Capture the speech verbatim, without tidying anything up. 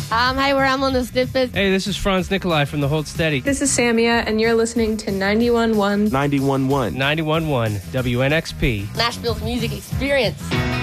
Um, hi, we're Amel the Snippets. Hey, this is Franz Nikolai from the Hold Steady. This is Samia, and you're listening to ninety-one point one. ninety-one point one. ninety-one point one W N X P. Nashville's music experience.